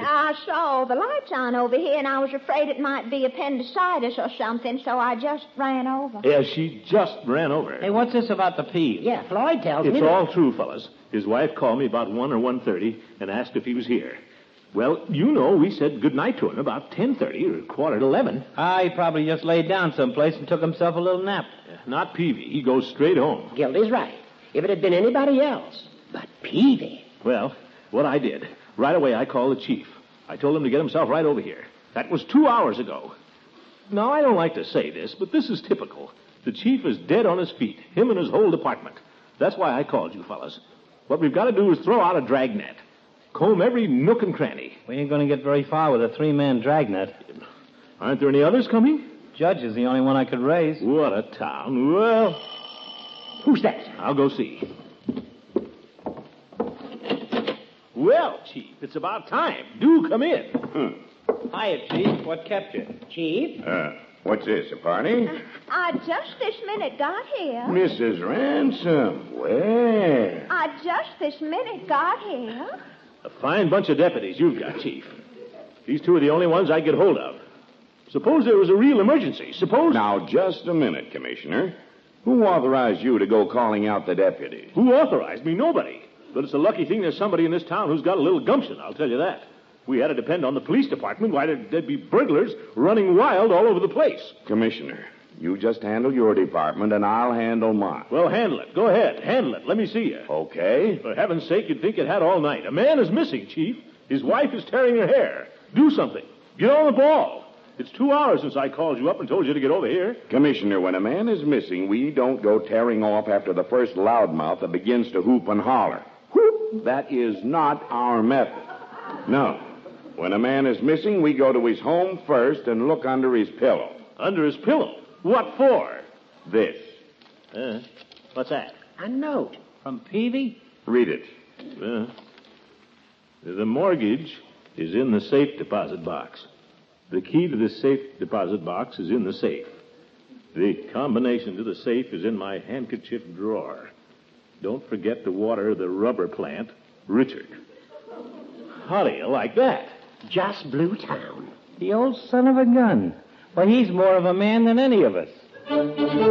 I saw all the lights on over here, and I was afraid it might be appendicitis or something, so I just ran over. Yeah, she just ran over. Hey, what's this about the peas? Yeah, Floyd tells me. It's all true, fellas. His wife called me about 1 or 1:30 and asked if he was here. Well, you know, we said goodnight to him about 10:30 or 11:15. He probably just laid down someplace and took himself a little nap. Not Peavy. He goes straight home. Gildy's right. If it had been anybody else. But Peavy. Well, what I did, right away I called the chief. I told him to get himself right over here. That was 2 hours ago. Now, I don't like to say this, but this is typical. The chief is dead on his feet, him and his whole department. That's why I called you fellas. What we've got to do is throw out a dragnet. Comb every nook and cranny. We ain't going to get very far with a 3-man dragnet. Aren't there any others coming? Judge is the only one I could raise. What a town. Well... Who's that? I'll go see. Well, Chief, it's about time. Do come in. Hiya, Chief. What kept you? Chief? What's this, a party? I just this minute got here. Mrs. Ransom. Well. I just this minute got here. A fine bunch of deputies you've got, Chief. These two are the only ones I get hold of. Suppose there was a real emergency. Suppose... Now, just a minute, Commissioner. Who authorized you to go calling out the deputies? Who authorized me? Nobody. But it's a lucky thing there's somebody in this town who's got a little gumption, I'll tell you that. We had to depend on the police department. Why, there'd be burglars running wild all over the place. Commissioner, you just handle your department, and I'll handle mine. Well, handle it. Go ahead. Handle it. Let me see you. Okay. For heaven's sake, you'd think it had all night. A man is missing, Chief. His wife is tearing her hair. Do something. Get on the ball. It's 2 hours since I called you up and told you to get over here. Commissioner, when a man is missing, we don't go tearing off after the first loudmouth that begins to hoop and holler. Whoop! That is not our method. No. When a man is missing, we go to his home first and look under his pillow. Under his pillow? What for? This. What's that? A note. From Peavy? Read it. The mortgage is in the safe deposit box. The key to the safe deposit box is in the safe. The combination to the safe is in my handkerchief drawer. Don't forget to water the rubber plant, Richard. How do you like that? Just Blue Town. The old son of a gun. Well, he's more of a man than any of us.